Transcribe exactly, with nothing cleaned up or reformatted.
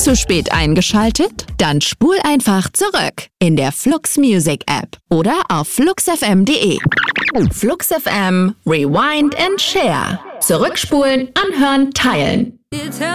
Zu spät eingeschaltet? Dann spul einfach zurück in der Flux Music App oder auf flux f m punkt de. Flux F M, Rewind and Share. Zurückspulen, anhören, teilen.